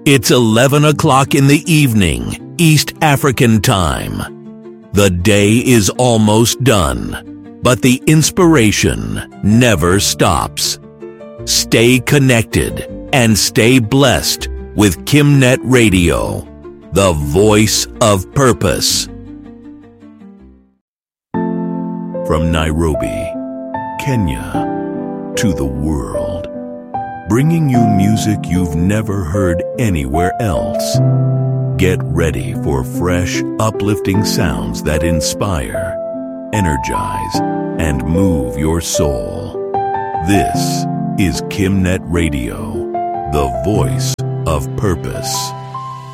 It's 11 o'clock in the evening, East African time. The day is almost done, but the inspiration never stops. Stay connected and stay blessed with KimNet Radio, the voice of purpose. From Nairobi, Kenya, to the world, bringing you music you've never heard anywhere else. Get ready for fresh, uplifting sounds that inspire, energize, and move your soul. This is KimNet Radio, the voice of purpose.